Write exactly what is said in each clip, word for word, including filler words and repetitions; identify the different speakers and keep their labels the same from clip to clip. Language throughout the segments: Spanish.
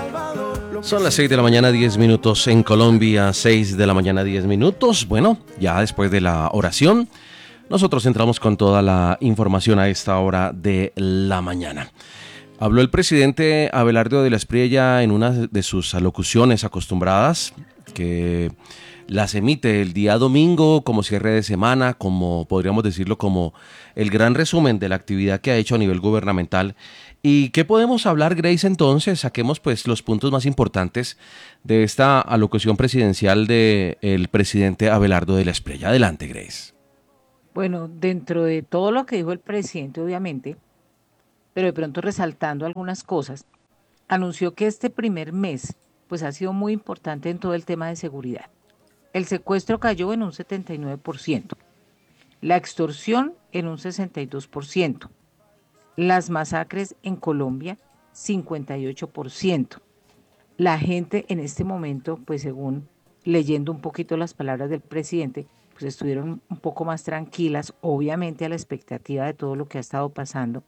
Speaker 1: Son las seis de la mañana, diez minutos en Colombia, seis de la mañana, diez minutos. Bueno, ya después de la oración, nosotros entramos con toda la información a esta hora de la mañana. Habló el presidente Abelardo de la Espriella en una de sus alocuciones acostumbradas, que las emite el día domingo como cierre de semana, como podríamos decirlo, como el gran resumen de la actividad que ha hecho a nivel gubernamental. ¿Y qué podemos hablar, Grace, entonces? Saquemos pues los puntos más importantes de esta alocución presidencial del presidente Abelardo de la Espriella. Adelante, Grace.
Speaker 2: Bueno, dentro de todo lo que dijo el presidente, obviamente, pero de pronto resaltando algunas cosas, anunció que este primer mes, pues ha sido muy importante en todo el tema de seguridad. El secuestro cayó en un setenta y nueve por ciento, la extorsión en un sesenta y dos por ciento, las masacres en Colombia cincuenta y ocho por ciento. La gente en este momento, pues según leyendo un poquito las palabras del presidente, pues estuvieron un poco más tranquilas, obviamente a la expectativa de todo lo que ha estado pasando.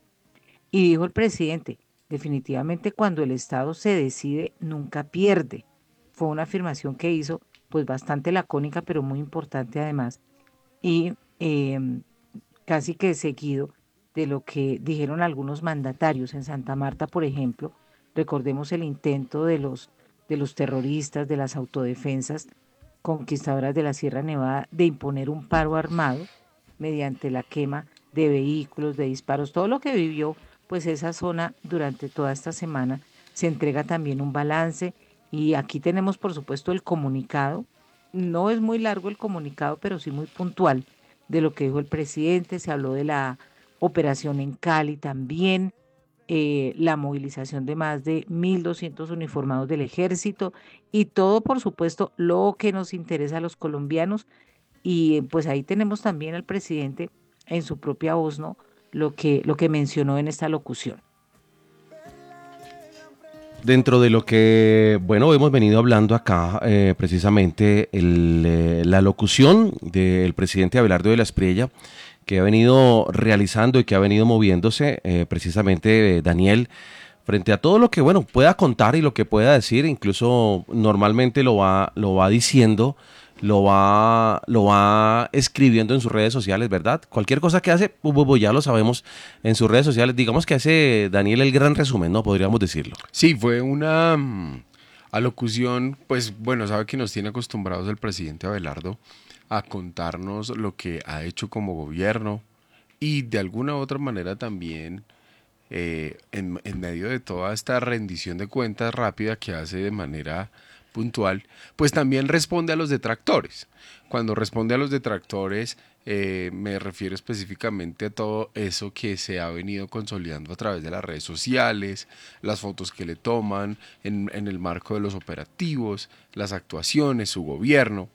Speaker 2: Y dijo el presidente, definitivamente cuando el Estado se decide, nunca pierde. Fue una afirmación que hizo, pues bastante lacónica, pero muy importante además. Y eh, casi que seguido de lo que dijeron algunos mandatarios en Santa Marta, por ejemplo. Recordemos el intento de los, de los terroristas, de las autodefensas conquistadoras de la Sierra Nevada, de imponer un paro armado mediante la quema de vehículos, de disparos, todo lo que vivió pues esa zona durante toda esta semana. Se entrega también un balance y aquí tenemos por supuesto el comunicado. No es muy largo el comunicado, pero sí muy puntual de lo que dijo el presidente. Se habló de la operación en Cali también, eh, la movilización de más de mil doscientos uniformados del ejército y todo, por supuesto, lo que nos interesa a los colombianos. Y pues ahí tenemos también al presidente en su propia voz, ¿no? Lo que, lo que mencionó en esta locución.
Speaker 1: Dentro de lo que, bueno, hemos venido hablando acá, eh, precisamente el, eh, la locución del presidente Abelardo de la Espriella, que ha venido realizando y que ha venido moviéndose, eh, precisamente eh, Daniel, frente a todo lo que, bueno, pueda contar y lo que pueda decir, incluso normalmente lo va, lo va diciendo, lo va, lo va escribiendo en sus redes sociales, ¿verdad? Cualquier cosa que hace, bu, bu, bu, ya lo sabemos en sus redes sociales. Digamos que hace Daniel el gran resumen, ¿no? Podríamos decirlo.
Speaker 3: Sí, fue una mm, alocución, pues bueno, sabe que nos tiene acostumbrados el presidente Abelardo a contarnos lo que ha hecho como gobierno y de alguna u otra manera también eh, en, en medio de toda esta rendición de cuentas rápida que hace de manera puntual, pues también responde a los detractores. Cuando responde a los detractores, eh, me refiero específicamente a todo eso que se ha venido consolidando a través de las redes sociales, las fotos que le toman en, en el marco de los operativos, las actuaciones, su gobierno.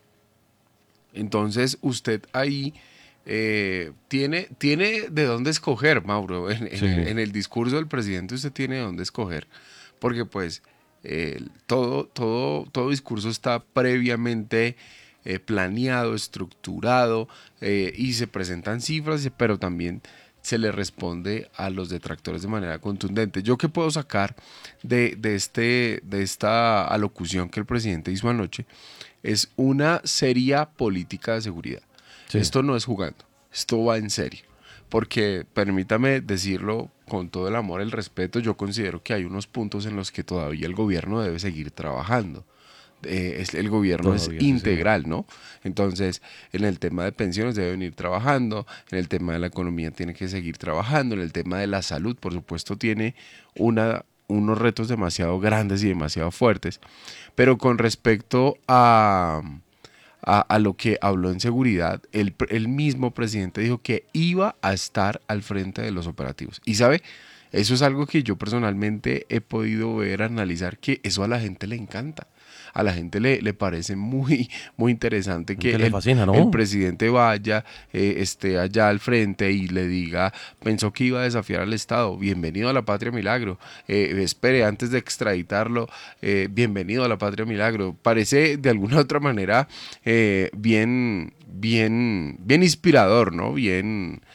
Speaker 3: Entonces usted ahí eh, tiene, tiene de dónde escoger, Mauro. En,
Speaker 1: Sí.
Speaker 3: en, en el discurso del presidente usted tiene de dónde escoger, porque pues eh, todo, todo, todo discurso está previamente eh, planeado, estructurado eh, y se presentan cifras, pero también se le responde a los detractores de manera contundente. ¿Yo qué puedo sacar de, de, este, de esta alocución que el presidente hizo anoche? Es una seria política de seguridad.
Speaker 1: Sí.
Speaker 3: Esto no es jugando, esto va en serio. Porque, permítame decirlo con todo el amor, el respeto, yo considero que hay unos puntos en los que todavía el gobierno debe seguir trabajando. Eh, es, el gobierno es
Speaker 1: Todavía, sí, señor.
Speaker 3: integral, ¿no? Entonces, en el tema de pensiones debe venir trabajando, en el tema de la economía tiene que seguir trabajando, en el tema de la salud, por supuesto, tiene una, unos retos demasiado grandes y demasiado fuertes. Pero con respecto a, a, a lo que habló en seguridad, el, el mismo presidente dijo que iba a estar al frente de los operativos. Y sabe, eso es algo que yo personalmente he podido ver, analizar, que eso a la gente le encanta. A la gente le, le parece muy, muy interesante que
Speaker 1: Que le
Speaker 3: el,
Speaker 1: fascina,
Speaker 3: el
Speaker 1: ¿no?
Speaker 3: presidente vaya, eh, esté allá al frente y le diga, pensó que iba a desafiar al Estado, bienvenido a la Patria Milagro, eh, espere antes de extraditarlo, eh, bienvenido a la Patria Milagro. Parece de alguna otra manera eh, bien, bien, bien inspirador, ¿no? Bien,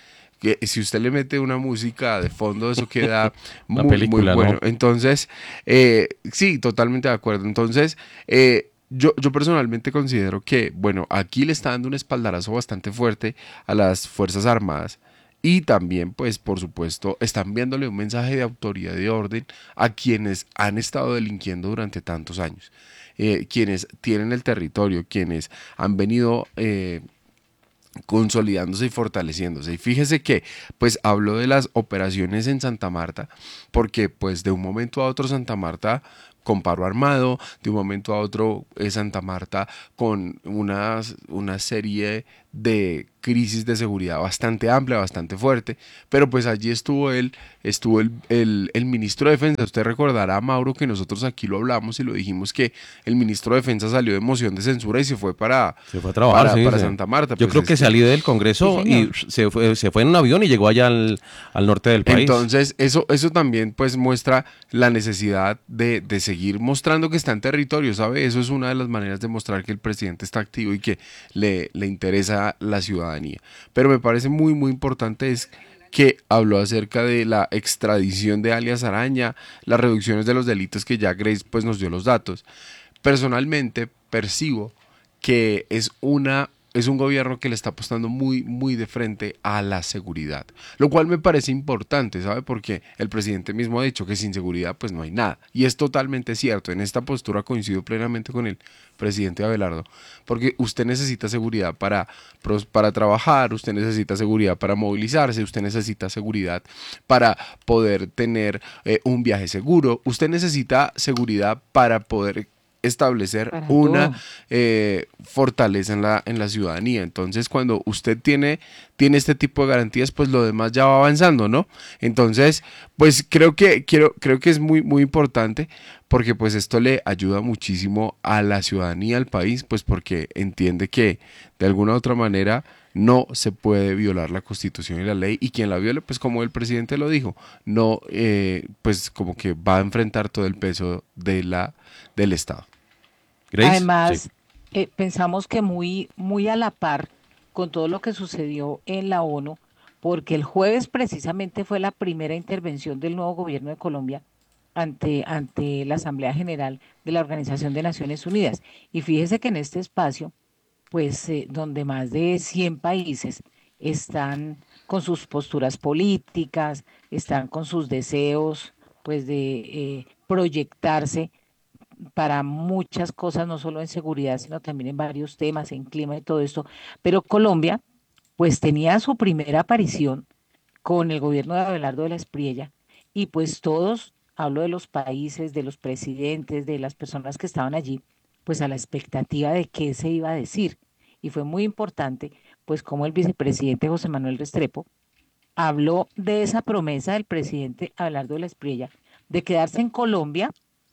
Speaker 3: que si usted le mete una música de fondo, eso queda
Speaker 1: Una
Speaker 3: muy,
Speaker 1: película,
Speaker 3: muy bueno.
Speaker 1: ¿no?
Speaker 3: Entonces, eh, sí, totalmente de acuerdo. Entonces, eh, yo, yo personalmente considero que, bueno, aquí le está dando un espaldarazo bastante fuerte a las Fuerzas Armadas. Y también, pues, por supuesto, están viéndole un mensaje de autoridad y de orden a quienes han estado delinquiendo durante tantos años, eh, quienes tienen el territorio, quienes han venido eh, consolidándose y fortaleciéndose. Y fíjese que, pues, hablo de las operaciones en Santa Marta, porque, pues, de un momento a otro Santa Marta con paro armado, de un momento a otro eh, Santa Marta con una, una serie de crisis de seguridad bastante amplia, bastante fuerte, pero pues allí estuvo él, estuvo el, el, el ministro de Defensa. Usted recordará, Mauro, que nosotros aquí lo hablamos y lo dijimos, que el ministro de Defensa salió de moción de censura y se fue para,
Speaker 1: Se fue a trabajar,
Speaker 3: para,
Speaker 1: sí,
Speaker 3: para
Speaker 1: sí.
Speaker 3: Santa Marta.
Speaker 1: Yo
Speaker 3: Pues
Speaker 1: creo que
Speaker 3: este,
Speaker 1: salió del Congreso
Speaker 2: Sí,
Speaker 1: y
Speaker 2: señor.
Speaker 1: se fue, se fue en un avión y llegó allá al, al norte del país.
Speaker 3: Entonces, eso, eso también pues muestra la necesidad de, de seguir mostrando que está en territorio, ¿sabe? Eso es una de las maneras de mostrar que el presidente está activo y que le, le interesa la ciudadanía. Pero me parece muy, muy importante es que habló acerca de la extradición de alias Araña, las reducciones de los delitos, que ya Grace pues nos dio los datos. Personalmente percibo que es una es un gobierno que le está apostando muy, muy de frente a la seguridad, lo cual me parece importante, ¿sabe? Porque el presidente mismo ha dicho que sin seguridad pues no hay nada, y es totalmente cierto. En esta postura coincido plenamente con el presidente Abelardo, porque usted necesita seguridad para, para trabajar, usted necesita seguridad para movilizarse, usted necesita seguridad para poder tener eh, un viaje seguro, usted necesita seguridad para poder establecer
Speaker 2: Para
Speaker 3: una
Speaker 2: todo.
Speaker 3: eh, fortaleza en la, en la ciudadanía. Entonces, cuando usted tiene, tiene este tipo de garantías, pues lo demás ya va avanzando, ¿no? Entonces, pues creo que, quiero, creo que es muy, muy importante, porque pues esto le ayuda muchísimo a la ciudadanía, al país, pues porque entiende que de alguna u otra manera no se puede violar la Constitución y la ley, y quien la viole, pues como el presidente lo dijo, no, eh, pues como que va a enfrentar todo el peso de la, del Estado.
Speaker 1: Grace,
Speaker 2: Además,
Speaker 1: sí.
Speaker 2: eh, pensamos que muy, muy a la par con todo lo que sucedió en la ONU, porque el jueves precisamente fue la primera intervención del nuevo gobierno de Colombia ante, ante la Asamblea General de la Organización de Naciones Unidas. Y fíjese que en este espacio, pues eh, donde más de cien países están con sus posturas políticas, están con sus deseos, pues de eh, proyectarse para muchas cosas, no solo en seguridad, sino también en varios temas, en clima y todo esto. Pero Colombia, pues tenía su primera aparición con el gobierno de Abelardo de la Espriella, y pues todos, hablo de los países, de los presidentes, de las personas que estaban allí, pues a la expectativa de qué se iba a decir. Y fue muy importante, pues como el vicepresidente José Manuel Restrepo habló de esa promesa del presidente Abelardo de la Espriella de quedarse en Colombia,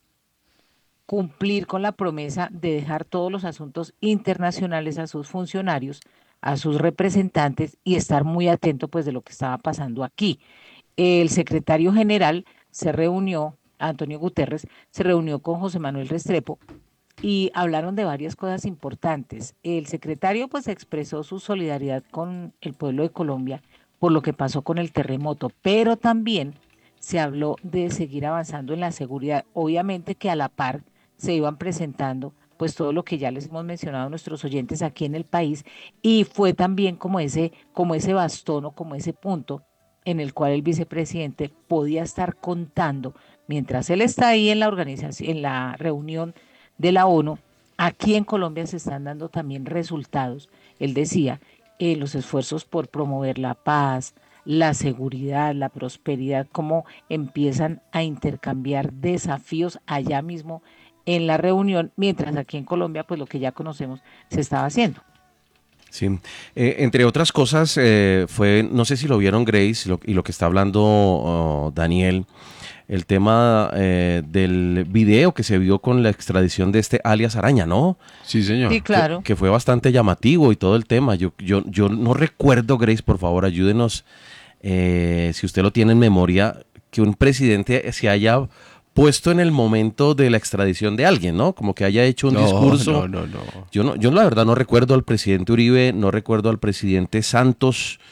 Speaker 2: cumplir con la promesa de dejar todos los asuntos internacionales a sus funcionarios, a sus representantes, y estar muy atento pues de lo que estaba pasando aquí. El secretario general se reunió, Antonio Guterres, se reunió con José Manuel Restrepo y hablaron de varias cosas importantes. El secretario pues expresó su solidaridad con el pueblo de Colombia por lo que pasó con el terremoto, pero también se habló de seguir avanzando en la seguridad. Obviamente que a la par se iban presentando pues todo lo que ya les hemos mencionado a nuestros oyentes aquí en el país, y fue también como ese, como ese bastón o como ese punto en el cual el vicepresidente podía estar contando, mientras él está ahí en la organización, en la reunión de la ONU, aquí en Colombia se están dando también resultados. Él decía, eh, los esfuerzos por promover la paz, la seguridad, la prosperidad, cómo empiezan a intercambiar desafíos allá mismo en la reunión, mientras aquí en Colombia, pues lo que ya conocemos se estaba haciendo.
Speaker 1: Sí, eh, entre otras cosas, eh, fue, no sé si lo vieron Grace lo, y lo que está hablando oh, Daniel, el tema eh, del video que se vio con la extradición de este alias Araña, ¿no?
Speaker 3: Sí, señor.
Speaker 2: Sí, claro.
Speaker 1: Que, que fue bastante llamativo y todo el tema. Yo, yo, yo no recuerdo, Grace, por favor, ayúdenos, eh, si usted lo tiene en memoria, que un presidente se haya puesto en el momento de la extradición de alguien, ¿no? Como que haya hecho un
Speaker 3: no,
Speaker 1: discurso.
Speaker 3: No, no, no.
Speaker 1: Yo no, yo la verdad no recuerdo al presidente Uribe, no recuerdo al presidente Santos,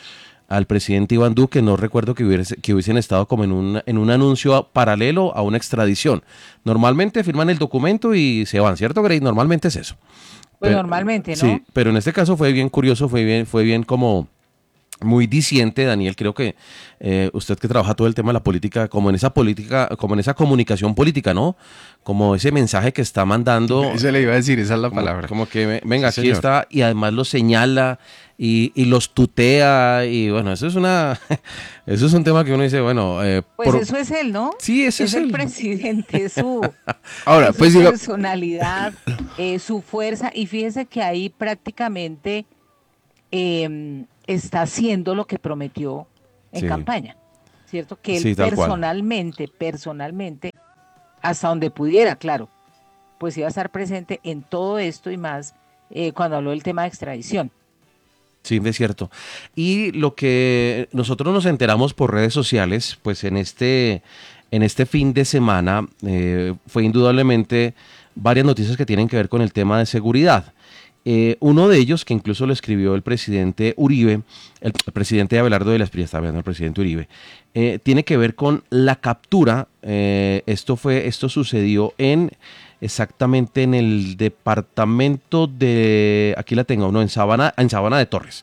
Speaker 1: al presidente Iván Duque. No recuerdo que, hubiese, que hubiesen estado como en un, en un anuncio paralelo a una extradición. Normalmente firman el documento y se van, ¿cierto, Grace? Normalmente es eso.
Speaker 2: Pues
Speaker 1: Pero,
Speaker 2: normalmente, ¿no?
Speaker 1: sí, pero en este caso fue bien curioso, fue bien, fue bien como muy diciente, Daniel. Creo que eh, usted que trabaja todo el tema de la política, como en esa política, como en esa comunicación política, ¿no? Como ese mensaje que está mandando.
Speaker 3: Eso le iba a decir, esa es la
Speaker 1: Como,
Speaker 3: palabra.
Speaker 1: como que, venga,
Speaker 3: Sí,
Speaker 1: aquí
Speaker 3: señor.
Speaker 1: está, y además los señala y, y los tutea, y bueno, eso es una, eso es un tema que uno dice, bueno, eh,
Speaker 2: Pues
Speaker 1: por-
Speaker 2: eso es él, ¿no?
Speaker 1: sí, ese
Speaker 2: Es
Speaker 1: es
Speaker 2: el
Speaker 1: el,
Speaker 2: presidente, es su,
Speaker 3: Ahora,
Speaker 2: es su
Speaker 3: pues diga,
Speaker 2: personalidad, eh, su fuerza, y fíjese que ahí prácticamente eh, está haciendo lo que prometió en
Speaker 1: sí,
Speaker 2: campaña, ¿cierto? Que él
Speaker 1: sí, tal cual.
Speaker 2: personalmente, personalmente, hasta donde pudiera, claro, pues iba a estar presente en todo esto y más eh, cuando habló del tema de extradición.
Speaker 1: Sí, es cierto. Y lo que nosotros nos enteramos por redes sociales, pues en este, en este fin de semana, eh, fue indudablemente varias noticias que tienen que ver con el tema de seguridad. Eh, uno de ellos, que incluso lo escribió el presidente Uribe, el, el presidente Abelardo de la Espriella, está hablando el presidente Uribe, eh, tiene que ver con la captura. Eh, esto fue, esto sucedió en exactamente en el departamento de, aquí la tengo, no, en Sabana, en Sabana de Torres.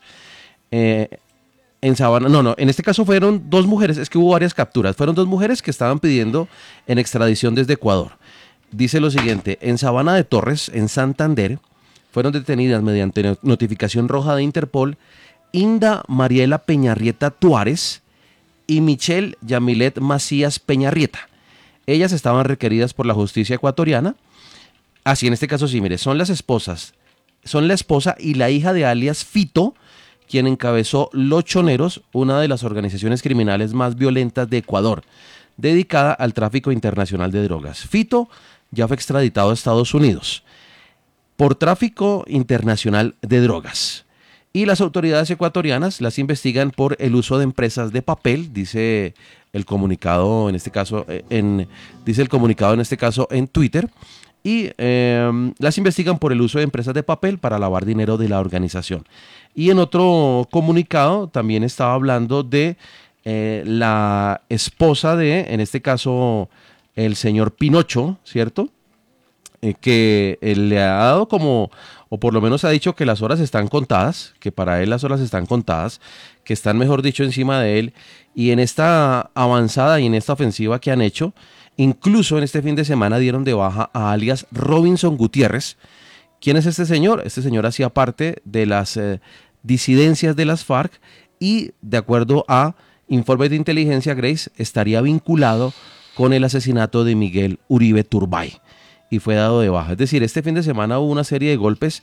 Speaker 1: Eh, en Sabana, no, no, en este caso fueron dos mujeres, es que hubo varias capturas, fueron dos mujeres que estaban pidiendo en extradición desde Ecuador. Dice lo siguiente: en Sabana de Torres, en Santander, fueron detenidas mediante notificación roja de Interpol Inda Mariela Peñarrieta Tuárez y Michelle Yamilet Macías Peñarrieta. Ellas estaban requeridas por la justicia ecuatoriana. Así, en este caso sí, mire, son las esposas, son la esposa y la hija de alias Fito, quien encabezó Los Choneros, una de las organizaciones criminales más violentas de Ecuador, dedicada al tráfico internacional de drogas. Fito ya fue extraditado a Estados Unidos por tráfico internacional de drogas. Y las autoridades ecuatorianas las investigan por el uso de empresas de papel, dice el comunicado en este caso, en, dice el comunicado en este caso en Twitter, y eh, las investigan por el uso de empresas de papel para lavar dinero de la organización. Y en otro comunicado también estaba hablando de eh, la esposa de, en este caso, el señor Pinocho, ¿cierto? Eh, que eh, le ha dado como, o por lo menos ha dicho que las horas están contadas, que para él las horas están contadas, que están, mejor dicho, encima de él. Y en esta avanzada y en esta ofensiva que han hecho, incluso en este fin de semana dieron de baja a alias Robinson Gutiérrez. ¿Quién es este señor? Este señor hacía parte de las eh, disidencias de las FARC y, de acuerdo a informes de inteligencia, Grace, estaría vinculado con el asesinato de Miguel Uribe Turbay y fue dado de baja. Es decir, este fin de semana hubo una serie de golpes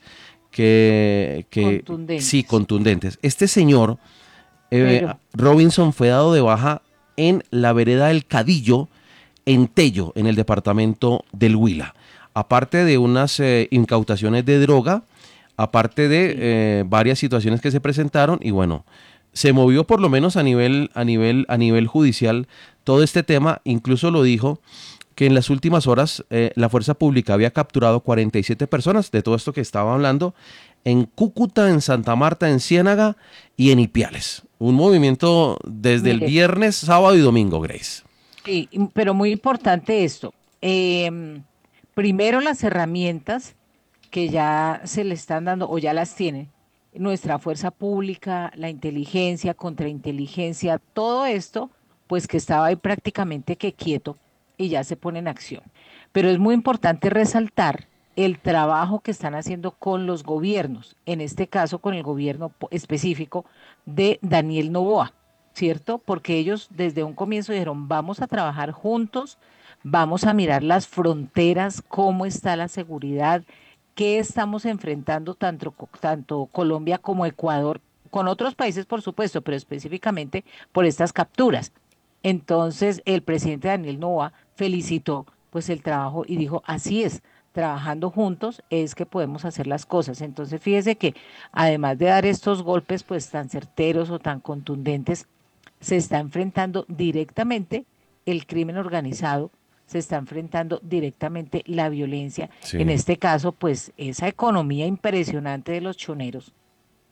Speaker 1: que, que
Speaker 2: Contundentes.
Speaker 1: sí, contundentes. Este señor, eh,
Speaker 2: Pero-
Speaker 1: Robinson, fue dado de baja en la vereda del Cadillo, en Tello, en el departamento del Huila. Aparte de unas eh, incautaciones de droga, aparte de eh, varias situaciones que se presentaron, y bueno, se movió por lo menos a nivel, a nivel, a nivel judicial todo este tema. Incluso lo dijo que en las últimas horas eh, la fuerza pública había capturado cuarenta y siete personas de todo esto que estaba hablando en Cúcuta, en Santa Marta, en Ciénaga y en Ipiales. Un movimiento desde el
Speaker 2: Mire.
Speaker 1: viernes, sábado y domingo, Grace.
Speaker 2: Sí, y- pero muy importante esto. Em, primero, las herramientas que ya se le están dando o ya las tiene nuestra fuerza pública, la inteligencia, contrainteligencia, todo esto, pues que estaba ahí prácticamente que quieto y ya se pone en acción. Pero es muy importante resaltar el trabajo que están haciendo con los gobiernos, en este caso con el gobierno po- específico de Daniel Noboa, ¿cierto? Porque ellos desde un comienzo dijeron, vamos a trabajar juntos, vamos a mirar las fronteras, cómo está la seguridad, qué estamos enfrentando tanto, co- tanto Colombia como Ecuador, con otros países por supuesto, pero específicamente por estas capturas. Entonces el presidente Daniel Noboa felicitó pues el trabajo y dijo, así es, trabajando juntos es que podemos hacer las cosas. Entonces fíjese que además de dar estos golpes pues tan certeros o tan contundentes, se está enfrentando directamente el crimen organizado, se está enfrentando directamente la violencia,
Speaker 1: Sí.
Speaker 2: en este caso, pues esa economía impresionante de los choneros,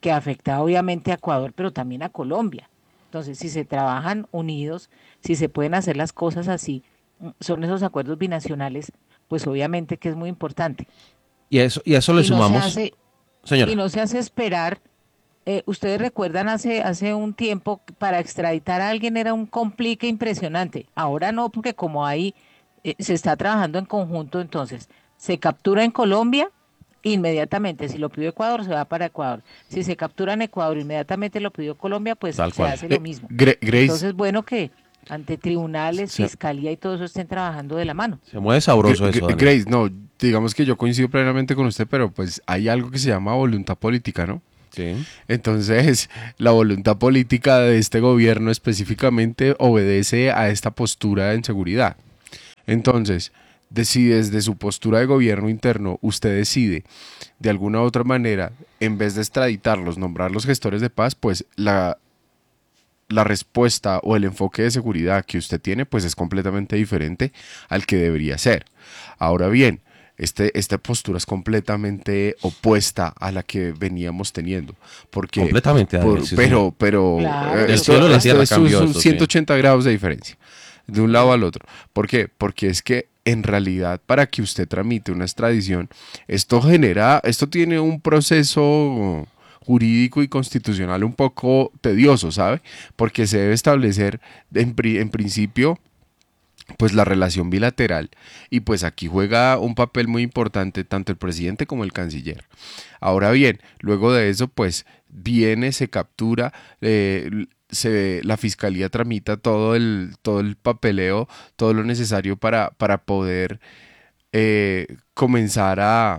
Speaker 2: que afecta obviamente a Ecuador, pero también a Colombia. Entonces, si se trabajan unidos, si se pueden hacer las cosas así, mm, son esos acuerdos binacionales, pues obviamente que es muy importante.
Speaker 1: Y a eso, y a eso le
Speaker 2: Y no se
Speaker 1: sumamos,
Speaker 2: hace, y
Speaker 1: señora.
Speaker 2: no se hace esperar. Eh, ustedes recuerdan hace, hace un tiempo que para extraditar a alguien era un complique impresionante. Ahora no, porque como ahí eh, se está trabajando en conjunto, entonces se captura en Colombia, inmediatamente, si lo pidió Ecuador, se va para Ecuador. Si se captura en Ecuador, inmediatamente lo pidió Colombia, pues
Speaker 1: Tal
Speaker 2: se
Speaker 1: cual.
Speaker 2: hace lo
Speaker 3: Eh,
Speaker 2: mismo.
Speaker 3: Gra- Grace,
Speaker 2: Entonces, bueno que ante tribunales,
Speaker 3: se-
Speaker 2: fiscalía y todo eso estén trabajando de la mano.
Speaker 1: Se mueve
Speaker 3: Gr-
Speaker 1: sabroso
Speaker 3: Gr-
Speaker 1: eso, Daniel.
Speaker 3: Grace, no, digamos que yo coincido plenamente con usted, pero pues hay algo que se llama voluntad política, ¿no?
Speaker 1: Sí.
Speaker 3: Entonces, la voluntad política de este gobierno específicamente obedece a esta postura de inseguridad. Entonces, de- si desde su postura de gobierno interno usted decide de alguna u otra manera, en vez de extraditarlos, nombrar los gestores de paz, pues la, la respuesta o el enfoque de seguridad que usted tiene, pues es completamente diferente al que debería ser. Ahora bien, este, esta postura es completamente opuesta a la que veníamos teniendo. Porque,
Speaker 1: Completamente, Daniel,
Speaker 3: por-
Speaker 1: sí, señor.
Speaker 3: pero, pero
Speaker 2: Claro,
Speaker 3: eh,
Speaker 1: Del
Speaker 2: pero
Speaker 3: esto,
Speaker 1: cielo a la
Speaker 2: claro.
Speaker 3: esto
Speaker 1: tierra
Speaker 3: es un,
Speaker 1: cambió
Speaker 3: un
Speaker 1: esto, sí.
Speaker 3: ciento ochenta grados de diferencia, de un lado al otro. ¿Por qué? Porque es que en realidad para que usted tramite una extradición, esto genera, esto tiene un proceso jurídico y constitucional un poco tedioso, ¿sabe? Porque se debe establecer en, pri- en principio pues la relación bilateral y pues aquí juega un papel muy importante tanto el presidente como el canciller. Ahora bien, luego de eso pues viene, se captura, eh, se, la fiscalía tramita todo el, todo el papeleo, todo lo necesario para, para poder eh, comenzar a,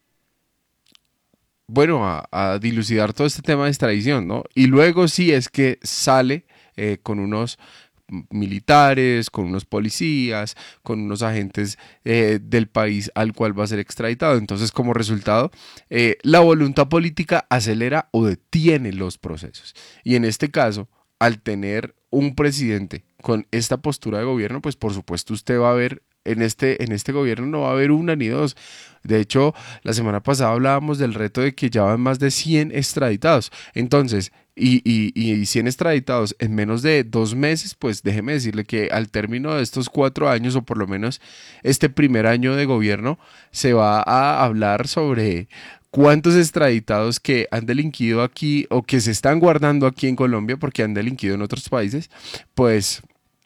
Speaker 3: bueno, a, a dilucidar todo este tema de extradición, ¿no? Y luego sí es que sale eh, con unos militares, con unos policías, con unos agentes eh, del país al cual va a ser extraditado. Entonces, como resultado, eh, la voluntad política acelera o detiene los procesos. Y en este caso, al tener un presidente con esta postura de gobierno, pues por supuesto usted va a ver en este, en este gobierno no va a haber una ni dos. De hecho, la semana pasada hablábamos del reto de que ya van más de cien extraditados. Entonces, y, y, y cien extraditados en menos de dos meses, pues déjeme decirle que al término de estos cuatro años, o por lo menos este primer año de gobierno, se va a hablar sobre cuántos extraditados que han delinquido aquí o que se están guardando aquí en Colombia porque han delinquido en otros países, pues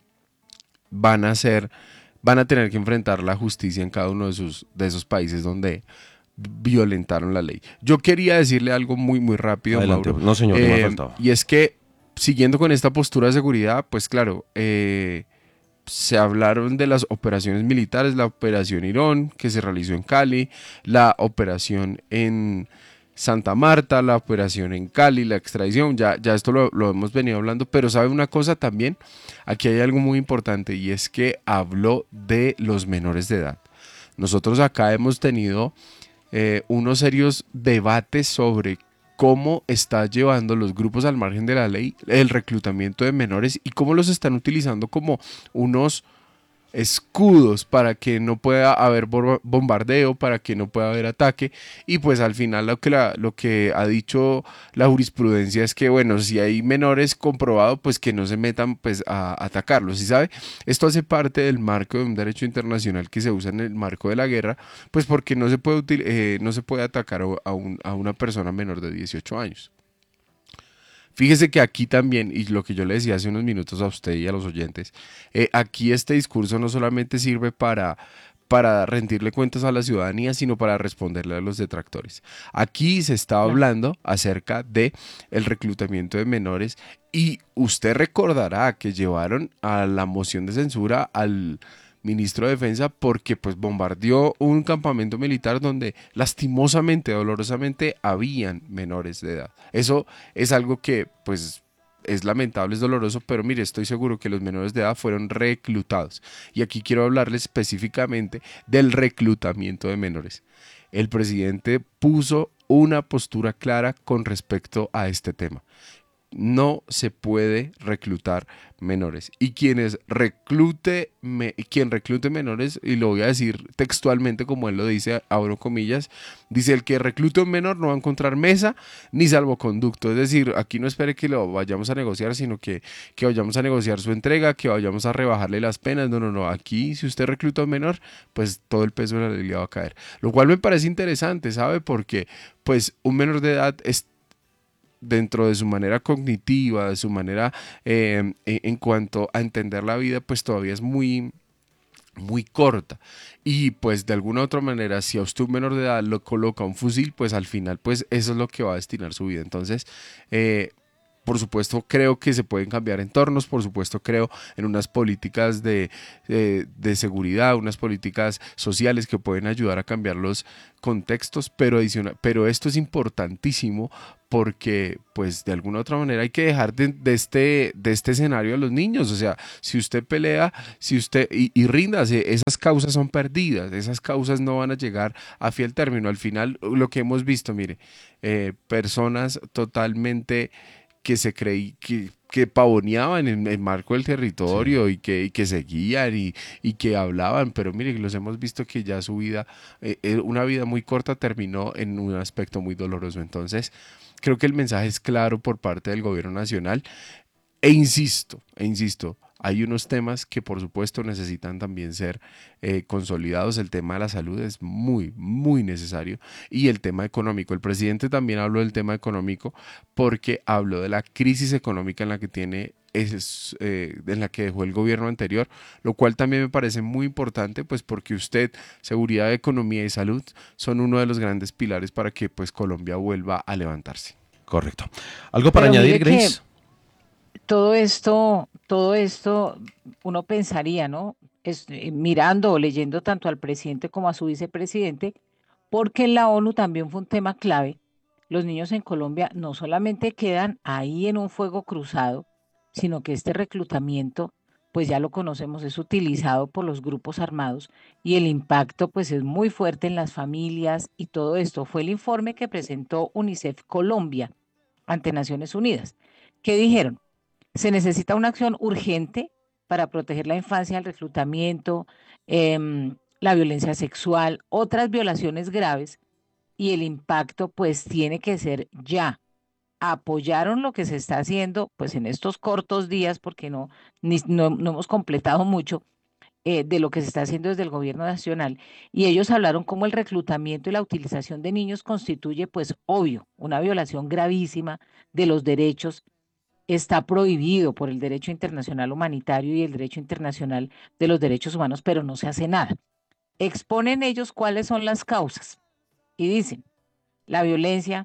Speaker 3: van a ser, van a tener que enfrentar la justicia en cada uno de, sus, de esos países donde violentaron la ley. Yo quería decirle algo muy, muy rápido,
Speaker 1: Adelante.
Speaker 3: Mauro.
Speaker 1: No, señor, no me
Speaker 3: Eh,
Speaker 1: faltaba.
Speaker 3: y es que, siguiendo con esta postura de seguridad, pues claro, eh, se hablaron de las operaciones militares, la operación Irón, que se realizó en Cali, la operación en Santa Marta, la operación en Cali, la extradición, ya, ya esto lo, lo hemos venido hablando, pero sabe una cosa también, aquí hay algo muy importante y es que habló de los menores de edad. Nosotros acá hemos tenido eh, unos serios debates sobre cómo está llevando los grupos al margen de la ley el reclutamiento de menores y cómo los están utilizando como unos escudos para que no pueda haber bombardeo, para que no pueda haber ataque y pues al final lo que, la, lo que ha dicho la jurisprudencia es que bueno, si hay menores comprobado pues que no se metan pues a atacarlos, ¿sí sabe? Esto hace parte del marco de un derecho internacional que se usa en el marco de la guerra pues porque no se puede, eh, no se puede atacar a, un, a una persona menor de dieciocho años. Fíjese que aquí también, y lo que yo le decía hace unos minutos a usted y a los oyentes, eh, aquí este discurso no solamente sirve para, para rendirle cuentas a la ciudadanía, sino para responderle a los detractores. Aquí se está
Speaker 2: Claro.
Speaker 3: hablando acerca de el reclutamiento de menores y usted recordará que llevaron a la moción de censura al ministro de Defensa porque pues bombardeó un campamento militar donde lastimosamente, dolorosamente habían menores de edad. Eso es algo que pues es lamentable, es doloroso, pero mire, estoy seguro que los menores de edad fueron reclutados. Y aquí quiero hablarles específicamente del reclutamiento de menores. El presidente puso una postura clara con respecto a este tema. no se puede reclutar menores. Y quienes reclute, me, quien reclute menores, y lo voy a decir textualmente como él lo dice, abro comillas, dice: el que reclute un menor no va a encontrar mesa ni salvoconducto. Es decir, aquí no espere que lo vayamos a negociar, sino que, que vayamos a negociar su entrega, que vayamos a rebajarle las penas. No, no, no. Aquí, si usted recluta a un menor, pues todo el peso de la ley le va a caer. Lo cual me parece interesante, ¿sabe? Porque pues un menor de edad es, dentro de su manera cognitiva, de su manera eh, en cuanto a entender la vida, pues todavía es muy, muy corta. Y pues de alguna u otra manera, si a usted un menor de edad lo coloca un fusil, pues al final pues eso es lo que va a destinar su vida. Entonces, eh, por supuesto, creo que se pueden cambiar entornos, por supuesto, creo en unas políticas de, de, de seguridad, unas políticas sociales que pueden ayudar a cambiar los contextos, pero, adicional, pero esto es importantísimo porque, pues, de alguna u otra manera hay que dejar de, de, este, de este escenario a los niños. O sea, si usted pelea, si usted y, y ríndase, esas causas son perdidas, esas causas no van a llegar a fiel término. Al final, lo que hemos visto, mire, eh, personas totalmente que se creí que, que pavoneaban en el marco del territorio, sí, y, que, y que seguían y, y que hablaban, pero mire, los hemos visto que ya su vida, eh, una vida muy corta, terminó en un aspecto muy doloroso. Entonces, creo que el mensaje es claro por parte del gobierno nacional. E insisto, e insisto, hay unos temas que por supuesto necesitan también ser eh, consolidados. El tema de la salud es muy, muy necesario, y el tema económico. El presidente también habló del tema económico porque habló de la crisis económica en la que tiene es, eh, en la que dejó el gobierno anterior, lo cual también me parece muy importante, pues porque usted, seguridad, economía y salud son uno de los grandes pilares para que pues Colombia vuelva a levantarse.
Speaker 1: Correcto. ¿Algo para
Speaker 2: Pero
Speaker 1: añadir,
Speaker 2: mire que
Speaker 1: Grace?
Speaker 2: todo esto, todo esto, uno pensaría, ¿no? Es, eh, mirando o leyendo tanto al presidente como a su vicepresidente, porque en la ONU también fue un tema clave. Los niños en Colombia no solamente quedan ahí en un fuego cruzado, sino que este reclutamiento, pues ya lo conocemos, es utilizado por los grupos armados, y el impacto pues es muy fuerte en las familias y todo esto. Fue el informe que presentó UNICEF Colombia ante Naciones Unidas. ¿Qué dijeron? Se necesita una acción urgente para proteger la infancia del reclutamiento, em, la violencia sexual, otras violaciones graves, y el impacto pues tiene que ser ya. Apoyaron lo que se está haciendo pues en estos cortos días, porque no, ni- no, no hemos completado mucho, eh, de lo que se está haciendo desde el gobierno nacional, y ellos hablaron cómo el reclutamiento y la utilización de niños constituye pues obvio una violación gravísima de los derechos. Está prohibido por el derecho internacional humanitario y el derecho internacional de los derechos humanos, pero no se hace nada. Exponen ellos cuáles son las causas y dicen: la violencia,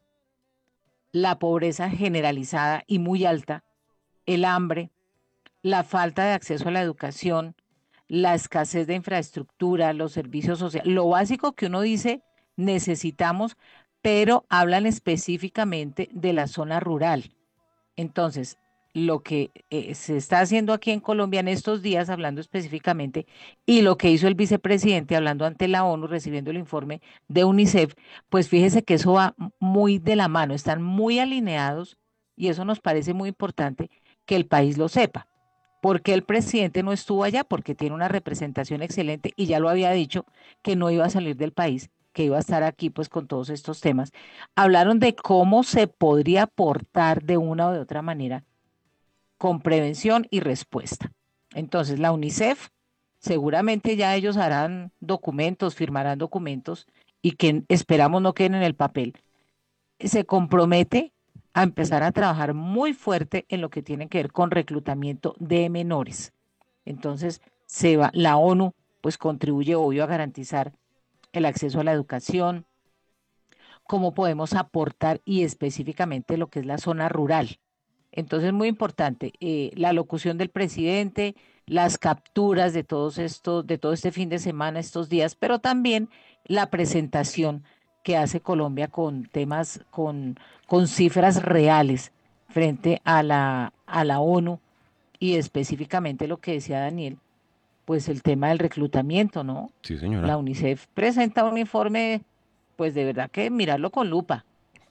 Speaker 2: la pobreza generalizada y muy alta, el hambre, la falta de acceso a la educación, la escasez de infraestructura, los servicios sociales, lo básico que uno dice necesitamos, pero hablan específicamente de la zona rural. Entonces, lo que eh, se está haciendo aquí en Colombia en estos días, hablando específicamente, y lo que hizo el vicepresidente hablando ante la ONU, recibiendo el informe de UNICEF, pues fíjese que eso va muy de la mano, están muy alineados, y eso nos parece muy importante que el país lo sepa. Porque el presidente no estuvo allá? Porque tiene una representación excelente y ya lo había dicho que no iba a salir del país, que iba a estar aquí pues con todos estos temas. Hablaron de cómo se podría aportar de una o de otra manera con prevención y respuesta. Entonces, la UNICEF, seguramente ya ellos harán documentos, firmarán documentos, y que esperamos no queden en el papel. Se compromete a empezar a trabajar muy fuerte en lo que tiene que ver con reclutamiento de menores. Entonces, se va, la ONU pues contribuye obvio a garantizar el acceso a la educación, cómo podemos aportar, y específicamente lo que es la zona rural. Entonces, muy importante, eh, la locución del presidente, las capturas de todos estos, de todo este fin de semana, estos días, pero también la presentación que hace Colombia con temas, con, con cifras reales frente a la, a la ONU, y específicamente lo que decía Daniel, pues el tema del reclutamiento, ¿no?
Speaker 1: Sí, señora.
Speaker 2: La UNICEF presenta un informe, pues de verdad que mirarlo con lupa.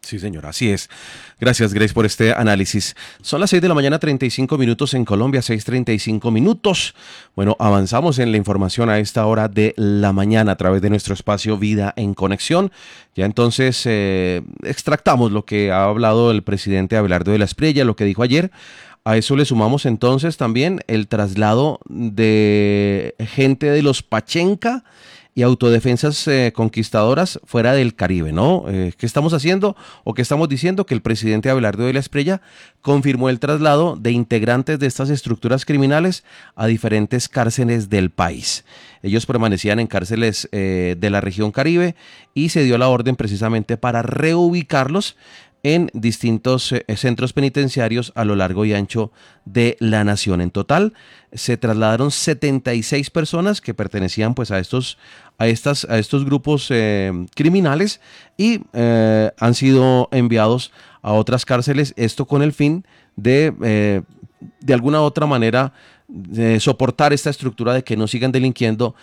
Speaker 1: Sí, señor, así es. Gracias, Grace, por este análisis. Son las seis de la mañana, treinta y cinco minutos en Colombia, seis treinta y cinco minutos. Bueno, avanzamos en la información a esta hora de la mañana a través de nuestro espacio Vida en Conexión. Ya entonces eh, extractamos lo que ha hablado el presidente Abelardo de la Espriella, lo que dijo ayer. A eso le sumamos entonces también el traslado de gente de los Pachenca y autodefensas eh, conquistadoras fuera del Caribe, ¿no? Eh, ¿Qué estamos haciendo o qué estamos diciendo? Que el presidente Abelardo de la Espriella confirmó el traslado de integrantes de estas estructuras criminales a diferentes cárceles del país. Ellos permanecían en cárceles eh, de la región Caribe y se dio la orden precisamente para reubicarlos en distintos eh, centros penitenciarios a lo largo y ancho de la nación. En total se trasladaron setenta y seis personas que pertenecían pues a estos, a estas, a estos grupos eh, criminales y eh, han sido enviados a otras cárceles, esto con el fin de eh, de alguna u otra manera eh, soportar esta estructura de que no sigan delinquiendo